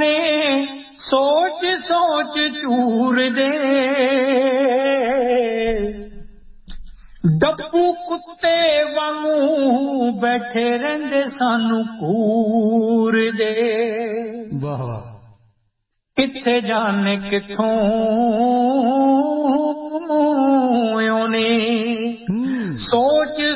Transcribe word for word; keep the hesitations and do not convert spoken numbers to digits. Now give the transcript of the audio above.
ने सोच सोच चूर दे डब्बू कुत्ते वांगू बैठे रहंदे सानू कूर दे वाह वाह किथे जाने किथों ओने सोच